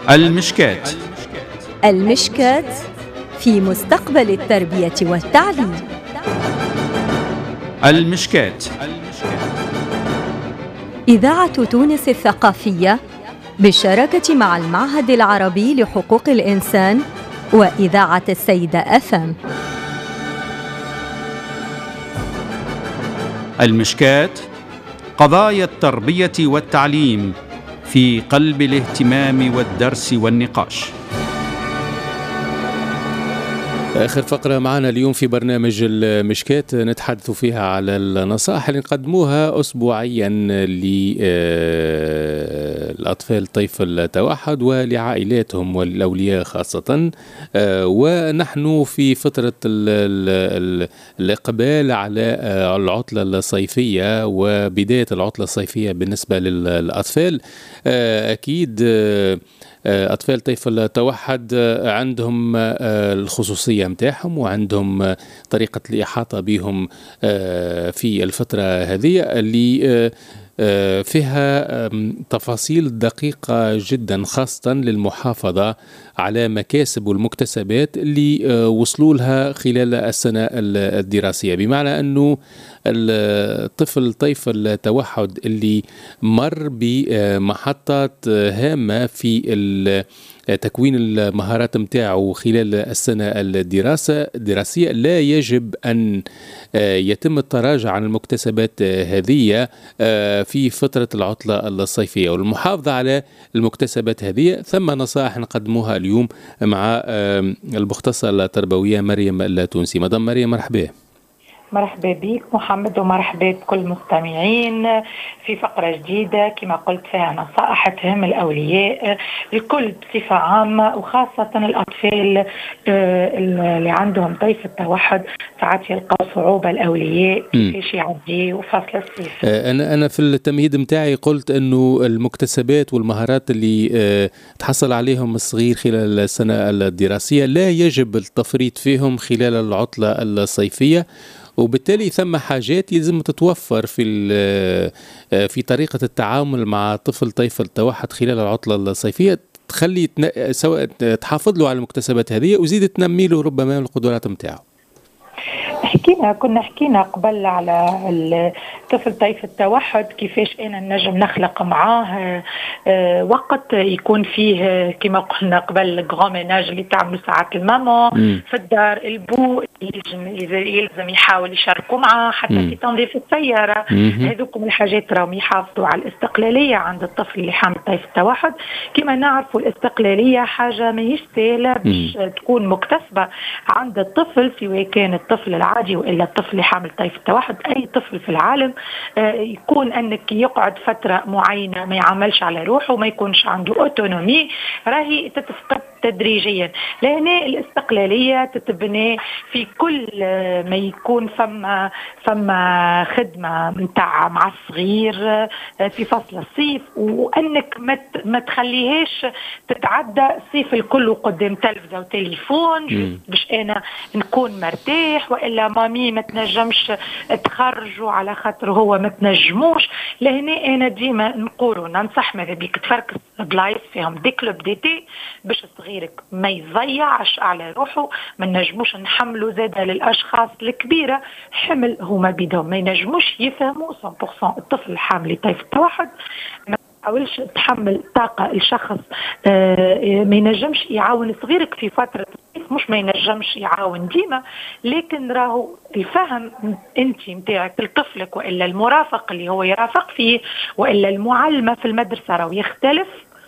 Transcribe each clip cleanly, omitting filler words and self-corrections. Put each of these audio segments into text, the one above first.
المشكات. المشكات في مستقبل التربية والتعليم. المشكات. إذاعة تونس الثقافية بالشراكة مع المعهد العربي لحقوق الإنسان وإذاعة السيدة FM. المشكات، قضايا التربية والتعليم في قلب الاهتمام والدرس والنقاش. آخر فقرة معنا اليوم في برنامج المشكات نتحدث فيها على النصائح اللي نقدموها أسبوعيا للأطفال طيف التوحد ولعائلاتهم والأولياء خاصة، ونحن في فترة الإقبال على العطلة الصيفية وبداية العطلة الصيفية بالنسبة للأطفال. أكيد أطفال طيف التوحد عندهم الخصوصية متاعهم وعندهم طريقة الإحاطة بهم في الفترة هذه اللي فيها تفاصيل دقيقة جدا، خاصة للمحافظة على مكاسب والمكتسبات اللي وصلوا لها خلال السنة الدراسية. بمعنى أنه الطفل طيف التوحد اللي مر بمحطات هامة في تكوين المهارات متاعه خلال السنة الدراسية لا يجب أن يتم التراجع عن المكتسبات هذه في فترة العطلة الصيفية، والمحافظة على المكتسبات هذه. ثم نصائح نقدموها اليوم مع المختصة التربوية مريم التونسي. مدام مريم، مرحبا. مرحبا بك محمد، ومرحبا بكل المستمعين في فقرة جديدة كما قلت فيها نصائح تهم الأولياء الكل بصفة عامة، وخاصة الأطفال اللي عندهم طيف التوحد. ساعات يلقوا صعوبة الأولياء كيفاش يعدي فصل الصيف. أنا في التمهيد متاعي قلت أنه المكتسبات والمهارات اللي تحصل عليهم الصغير خلال السنة الدراسية لا يجب التفريط فيهم خلال العطلة الصيفية، وبالتالي ثم حاجات يلزم تتوفر في طريقة التعامل مع طفل طيف التوحد خلال العطلة الصيفية، تخلي سواء تحافظ له على المكتسبات هذه وزيد تنمي له ربما القدرات متاعه. كنا حكينا قبل على الطفل طيف التوحد كيفاش أنا نجم نخلق معاه وقت يكون فيه كما قلنا قبل الغوميناج اللي تعملوا ساعات الماما في الدار، البو يلزم يحاول يشاركوا معاه حتى في تنظيف السيارة. هذوكم الحاجات راهم يحافظوا على الاستقلالية عند الطفل اللي حامل طيف التوحد. كما نعرفوا الاستقلالية حاجة ماهيش سهلة باش تكون مكتسبة عند الطفل، سواء كان الطفل العادي وإلا الطفل اللي حامل طيف التوحد. أي طفل في العالم يكون أنك يقعد فترة معينة ما يعملش على روحه وما يكونش عنده أوتونومي، راهي تتفقد تدريجيا. لأن الاستقلالية تتبني في كل ما يكون فما خدمة مع الصغير في فصل الصيف، وأنك ما تخليهاش تتعدى الصيف الكل قدام تلفزة وتليفون باش أنا نكون مرتاح، وإلا مامي ما تنجمش تخرجوا على خاطر هو ما تنجموش. لهنا أنا ديما نقول ننصح ماذا بيك تفركس بلايص فيهم دي كلوب ديتي باش صغيرك ما يضيعش على روحه. ما نجموش نحملوا زادة للأشخاص الكبيرة حمل هما بيدهم ما ينجموش يفهموا 100%. الطفل الحامل طيف التوحد ما تحاولش تحمل طاقة الشخص ما ينجمش يعاون صغيرك في فترة الصيف، مش ما ينجمش يعاون ديما، لكن راهو الفهم انت متاعك لطفلك وإلا المرافق اللي هو يرافق فيه وإلا المعلمة في المدرسة راهو يختلف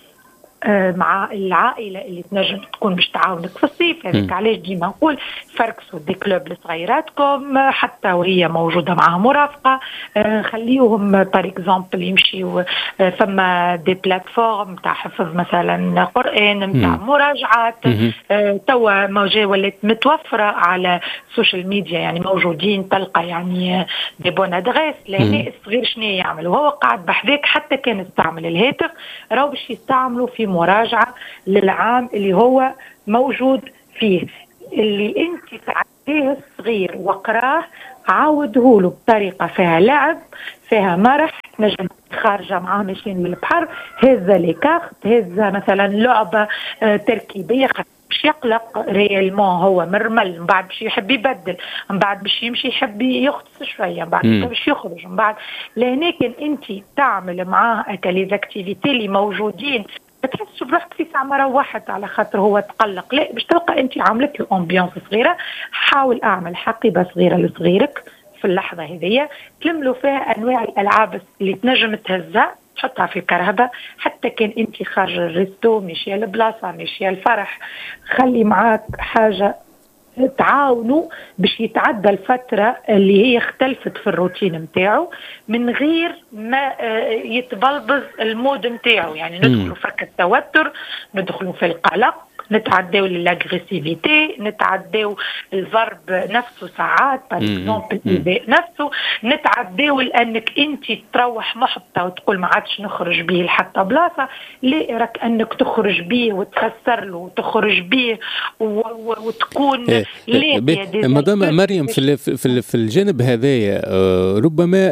مع العائلة اللي تنجم تكون باش تعاونك في الصيف. هذيك علاش ديما نقول فركسوا دي كلوب لصغيراتكم حتى وهي موجودة معها مرافقة. خليوهم بار اكزامبل يمشيوا ثم دي بلاتفورم تاع حفظ مثلا قرآن متاع مراجعات. توا موجة ولات متوفرة على السوشيال ميديا، يعني موجودين تلقى يعني دي بون ادغيس. لأن الصغير شنو يعمل وهو قاعد بحذاك حتى كان يستعمل الهاتف راهو باش يستعملوا في مراجعة للعام اللي هو موجود فيه. اللي انت تعديه الصغير وقراه عودهوله بطريقة فيها لعب فيها مرح، نجم خارجة معاه ماشيين للبحر، هزة لي كارت، هزة مثلا لعبة تركيبية، باش يقلق ريالمون هو مرمل، من بعد باش يحب يبدل، من بعد باش يمشي يحب يغطس شويه، من بعد باش يخرج، من بعد لهناك انت تعمل معاه هكا لي زاكتيفيتي اللي موجودين، بتحس بروحك في ساعه مره واحد على خاطر هو تقلق، لا باش تلقى انت عاملك له امبيونس صغيره. حاول اعمل حقيبه صغيره لصغيرك في اللحظه هذيا، تلملوا فيها انواع الالعاب اللي تنجم تهزها، تحطها في الكرهبة، حتى كان انت خارج الريستو ماشيه البلاصه ماشيه الفرح، خلي معاك حاجه تعاونوا باش يتعدى الفتره اللي هي اختلفت في الروتين نتاعو من غير ما يتبلبز المود نتاعو. يعني ندخلوا فك التوتر، ندخلوا في القلق، نتعداو للاغريسيفيتي، نتعداو الضرب نفسه ساعات بار اكزومبل الايذاء نفسه، نتعداو لانك انت تروح محبطه وتقول ما عادش نخرج به لحتى بلاصه، لا راك انك تخرج به وتخسر له وتخرج به وتكون مدام مريم في الجانب هذايا ربما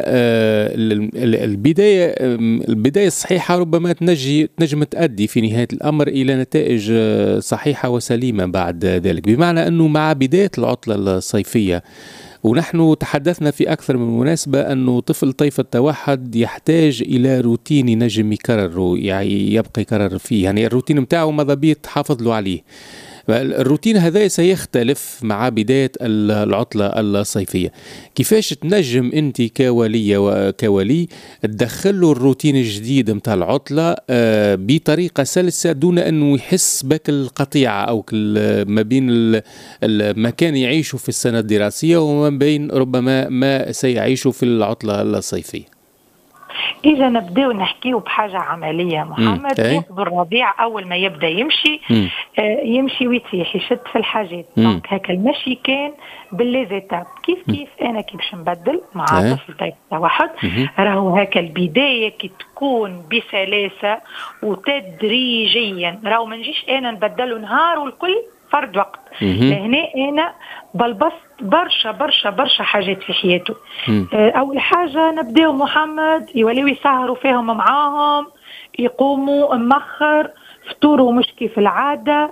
البدايه الصحيحه ربما تنجم تؤدي في نهايه الامر الى نتائج صحيحة وسليمة بعد ذلك، بمعنى أنه مع بداية العطلة الصيفية، ونحن تحدثنا في أكثر من مناسبة أنه طفل طيف التوحد يحتاج إلى روتين ينجم يكرر، يعني يبقى يكرر فيه، يعني الروتين متاعه ماذا بيه تحافظ له عليه. الروتين هذا سيختلف مع بداية العطلة الصيفية. كيفاش تنجم أنت كولية وكولي تدخله الروتين الجديد متاع العطلة بطريقة سلسة دون أنه يحس بك القطيعة أو ما بين المكان يعيشه في السنة الدراسية وما بين ربما ما سيعيشه في العطلة الصيفية؟ إذا نبدأ نحكيه بحاجة عملية محمد، ياخذ الرضيع أول ما يبدأ يمشي يمشي ويتيح يشد في الحاجات، دونك هكا المشي كان بالليزيتاب كيف أنا كي باش نبدل مع طفل طيف التوحد، راهو هكا البداية كي تكون بسلاسة وتدريجيا، راهو ما نجيش أنا نبدله نهار والكل فرد وقت، لهنا أنا بلبست برشا برشا برشا حاجات في حياته. أول حاجة نبدأ محمد يوليو يسهروا فيهم معاهم، يقوموا مخر، فطوروا مش كيف العادة،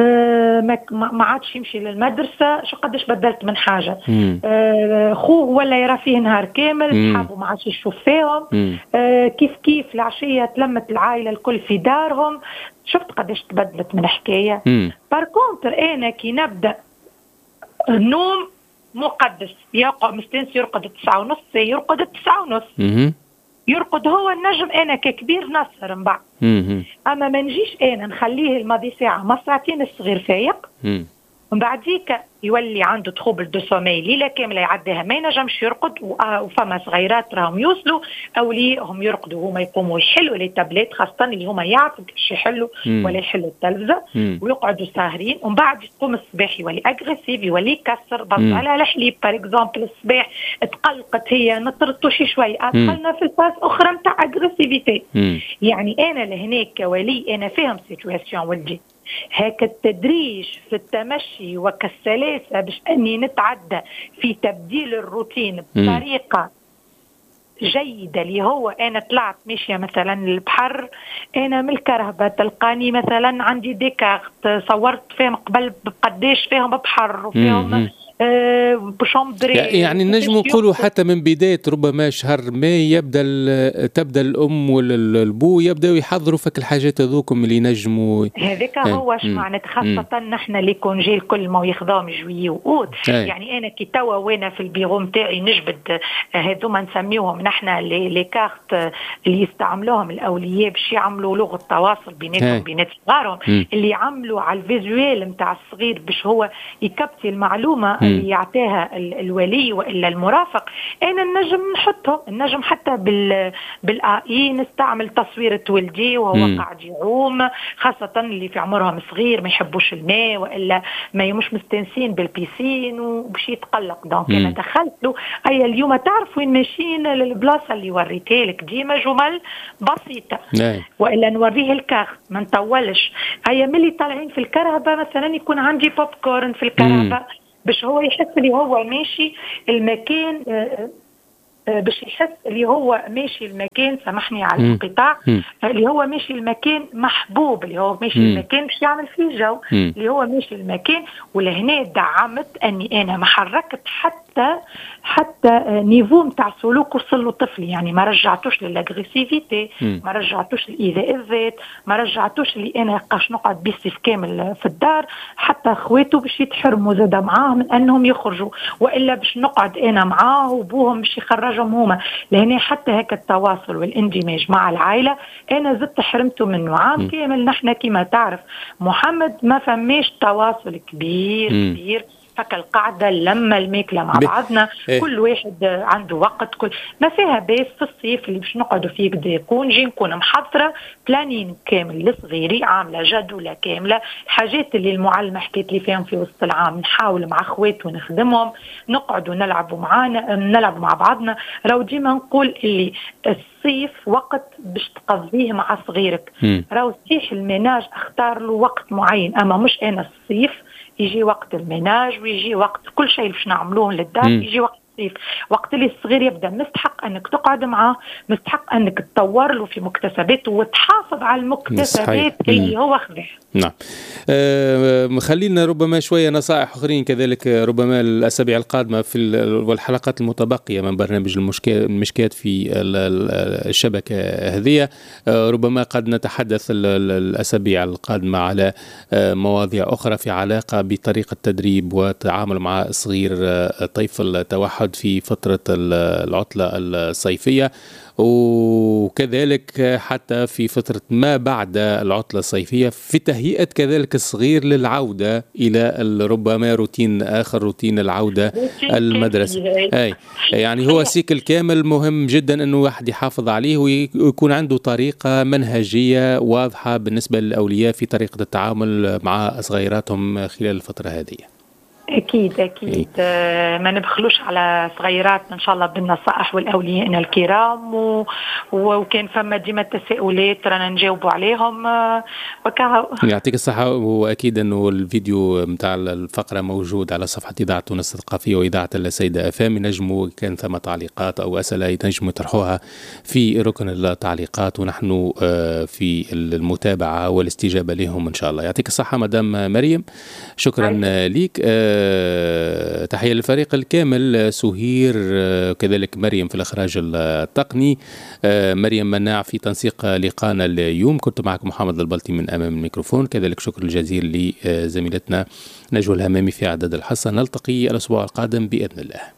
ما عادش يمشي للمدرسة، شو قدش بدلت من حاجة، خوه ولا يرى فيه نهار كامل، صحابه ما عادش يشوف فيهم، كيف العشية تلمت العائلة الكل في دارهم، شفت قدش تبدلت من حكاية. باركونتر أنا كي نبدأ النوم مقدس، يقع مستنس يرقد 9:30 يرقد 9:30، يرقد هو النجم، أنا ككبير نسهر من بعد، أما ما نجيش أنا نخليه الماضي ساعة ما ساعتين الصغير فايق، من بعديك يولي عنده تخوبل دو سومي ليلة كاملة يعديها ما ينجمش يرقد، وفما صغيرات راهم يوصلوا أوليهم يرقدوا هما يقوموا يحلوا لي تابليت، خاصة اللي هما يعرفوا كيفاش يحلوا ولا يحلوا التلفزة ويقعدوا ساهرين، ومن بعد يقوم الصباح يولي أغريسيف، يولي يكسر بس على الحليب بار اكزومبل، الصباح تقلقت هي نطرتو شوي، دخلنا في الفاز أخرى متاع أغريسيفيتي. يعني أنا لهناك كولي أنا فاهم سيتواسيون ولدي، هكا التدريج في التمشي وكالسلاسة باش أني نتعدى في تبديل الروتين بطريقة جيدة، اللي هو أنا طلعت ماشية مثلا للبحر، أنا من الكرهبة تلقاني مثلا عندي ديكارت صورت فيهم قبل بقديش فيهم بحر وفيهم يعني نجم نقولوا حتى من بداية ربما شهر ماي تبدأ الأم والأبو يبدأوا يحضروا فك الحاجات هذوكم اللي نجموا هذاك هو معنى خاصة نحن اللي كونجي الكل ما يخضام جويي وأوت. يعني أنا كي توا وانا في البيرو متاعي نجبد هذوما نسميوهم نحن لي كارت اللي يستعملوهم الأولياء باش يعملوا لغة تواصل بيناتهم بينات صغارهم، اللي يعملوا على الفيزوال متاع الصغير باش هو يكبتي المعلومة اللي يعطيها الولي وإلا المرافق. أنا النجم نحطهم، النجم حتى بالآي نستعمل تصويرة ولدي وهو قاعد يعوم، خاصة اللي في عمرهم صغير ما يحبوش الماء وإلا ما يمش مستنسين بالبيسين وبشي يتقلق، دونك أنا دخلت له أي اليوم تعرف وين ماشيين للبلاصة اللي وريتها لك، ديما جمل بسيطة وإلا نوريه الكارت ما نطولش. أي ملي طالعين في الكرهبة مثلا يكون عندي بوب كورن في الكرهبة، باش هو يحس اللي هو ماشي المكان، باش يحس اللي هو ماشي المكان، سامحني على الانقطاع، اللي هو ماشي المكان محبوب، اللي هو ماشي المكان باش يعمل فيه جو، اللي هو ماشي المكان. ولهنا دعمت اني انا ما حركت حتى نيفو نتاع سلوك وصل له طفل، يعني ما رجعتوش للاغريسيفيتي، ما رجعتوش للايذاء الذات، ما رجعتوش اللي انا قاش نقعد بيصيف كامل في الدار، حتى اخواته باش يتحرموا زاد معاه من انهم يخرجوا، والا باش نقعد انا معاه وبوهم باش يخرجهم هما. لهنا حتى هيك التواصل والاندماج مع العائله انا زدت حرمته منه عام كامل. نحن كما تعرف محمد ما فماش تواصل كبير فك القاعدة لما الماكلة مع بعضنا، كل واحد عنده وقت، كل ما فيها بس في الصيف اللي باش نقعدوا فيه كدا نكون محضرة بلانين كامل لصغيري، عاملة جدولة كاملة، الحاجات اللي المعلمة حكيت لي فيهم في وسط العام نحاول مع اخوات ونخدمهم، نقعدوا نلعبوا مع بعضنا. راو ديما نقول اللي الصيف وقت باش تقضيه مع صغيرك، راو صحيح المناج اختار له وقت معين، اما مش انا الصيف يجي وقت المناج ويجي وقت كل شيء باش نعملوه للدار، يجي وقت الصيف، وقت اللي الصغير يبدا مستحق انك تقعد معاه، مستحق انك تطور له في مكتسباته وتحافظ على المكتسبات اللي هو خذها. نعم. خلينا ربما شويه نصائح اخرين كذلك ربما الاسابيع القادمه في والحلقات المتبقيه من برنامج المشكات في الشبكه هذه، ربما قد نتحدث الاسابيع القادمه على مواضيع اخرى في علاقه بطريقه تدريب وتعامل مع صغير طيف التوحد في فتره العطله الصيفيه، وكذلك حتى في فترة ما بعد العطلة الصيفية في تهيئة كذلك الصغير للعودة إلى ربما روتين آخر، روتين العودة المدرسة. يعني هو سيكل كامل مهم جدا أنه واحد يحافظ عليه ويكون عنده طريقة منهجية واضحة بالنسبة للأولياء في طريقة التعامل مع صغيراتهم خلال الفترة هذه. أكيد ما نبخلوش على صغيراتنا إن شاء الله بالنصائح والأولياء الكرام، وكان فما ديما تساؤلات رانا نجاوبوا عليهم وكاهو. يعطيك الصحة. وأكيد أنه الفيديو متاع الفقرة موجود على صفحة إذاعة تونس الثقافية وإذاعة السيدة أفام، ينجموا كان ثم تعليقات أو أسئلة ينجموا يطرحوها في ركن التعليقات ونحن في المتابعة والاستجابة لهم إن شاء الله. يعطيك الصحة مدام مريم، شكرا ليك. تحية للفريق الكامل، سهير كذلك مريم في الإخراج التقني، مريم مناع في تنسيق لقانا اليوم، كنت معكم محمد البلطي من أمام الميكروفون، كذلك شكر الجزيل لزميلتنا نجوى الهمامي في إعداد الحصة. نلتقي الأسبوع القادم بإذن الله.